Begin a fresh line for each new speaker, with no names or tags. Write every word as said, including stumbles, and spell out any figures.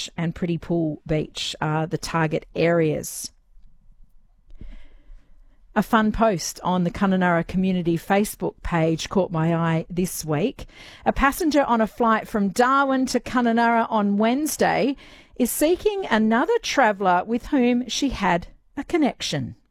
Beach and Pretty Pool Beach are the target areas. A fun post on the Kununurra Community Facebook page caught my eye this week. A passenger on a flight from Darwin to Kununurra on Wednesday is seeking another traveller with whom she had a connection.